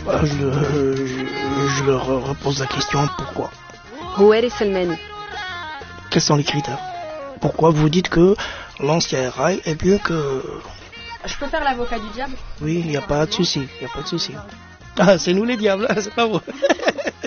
Je leur repose la question, pourquoi? هو إيري سلماني. Quels sont les critères? Pourquoi vous dites que l'ancien rail est mieux que... Je peux faire l'avocat du diable? Oui, il n'y a pas de souci, Ah, c'est nous les diables, c'est pas vous.